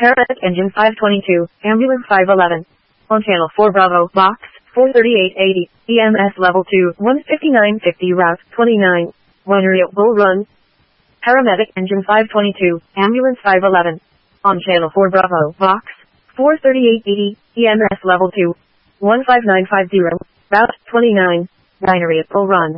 Paramedic Engine 522, Ambulance 511. On Channel 4 Bravo, Box 43880, EMS Level 2, 15950 Route 29, Winery at Bull Run. Paramedic Engine 522, Ambulance 511. On Channel 4 Bravo, Box 43880, EMS Level 2, 15950, Route 29, Winery at Bull Run.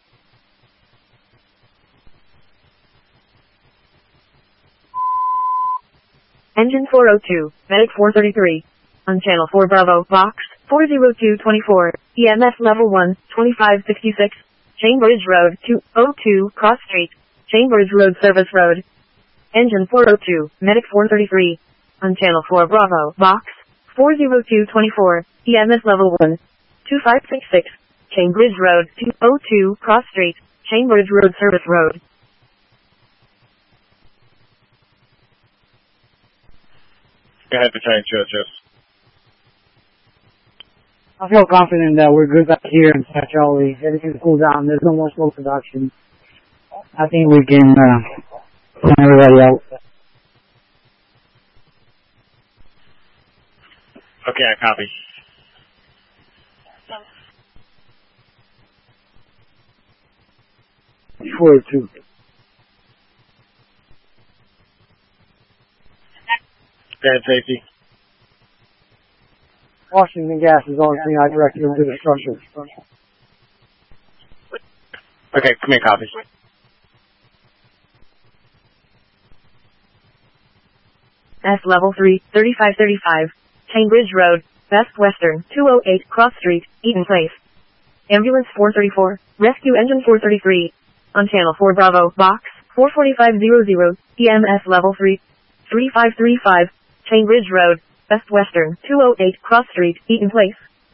Engine 402, Medic 433. On Channel 4 Bravo, Box 40224, EMS Level 1, 2566, Chainbridge Road 202, Cross Street, Chainbridge Road Service Road. Engine 402, Medic 433. On Channel 4 Bravo, Box 40224, EMS Level 1, 2566, Chainbridge Road 202, Cross Street, Chainbridge Road Service Road. Go ahead, Battalion Churches. I feel confident that we're good back here in South Charlie. Everything's cooled down. There's no more smoke production. I think we can plan everybody out. Okay, I copy. Sure, too. Go ahead, safety. Washington Gas is the only thing I direct you into the structure. Okay, come in, copy. S Level 3, 3535, Chainbridge Road, Best Western, 208, Cross Street, Eaton Place. Ambulance 434, Rescue Engine 433. On Channel 4 Bravo, Box 44500, EMS Level 3, 3535, Chainbridge Road, Best Western, 208, Cross Street, Eaton Place.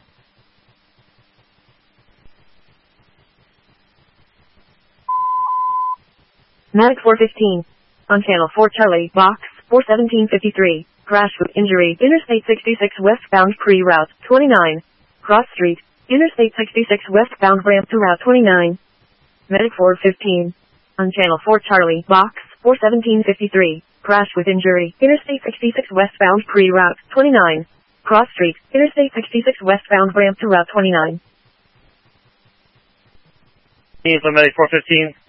Medic 415. On Channel 4 Charlie, Box 41753, crash with injury, Interstate 66 westbound pre-route 29, Cross Street, Interstate 66 westbound ramp to Route 29. Medic 415. On Channel 4 Charlie, Box 41753, crash with injury, Interstate 66 westbound pre-route 29, Cross Street, Interstate 66 westbound ramp to Route 29. Medic 415.